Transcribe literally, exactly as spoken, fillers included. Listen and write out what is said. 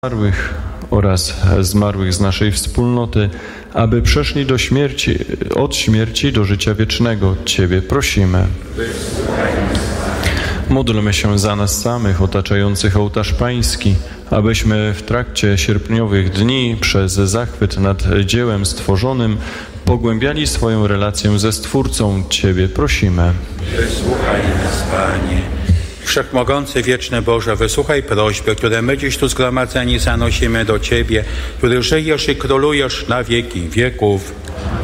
zmarłych oraz zmarłych z naszej wspólnoty, aby przeszli do śmierci, od śmierci do życia wiecznego. Ciebie prosimy. Módlmy się za nas samych, otaczających ołtarz Pański, abyśmy w trakcie sierpniowych dni przez zachwyt nad dziełem stworzonym pogłębiali swoją relację ze Stwórcą. Ciebie prosimy. Wysłuchaj nas, Panie. Wszechmogący, wieczny Boże, wysłuchaj prośby, które my dziś tu zgromadzeni zanosimy do Ciebie, który żyjesz i królujesz na wieki wieków.